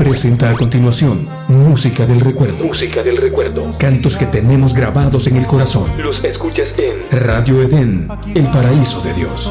Presenta a continuación Música del Recuerdo. Música del recuerdo. Cantos que tenemos grabados en el corazón. Los escuchas en Radio Edén, el paraíso de Dios.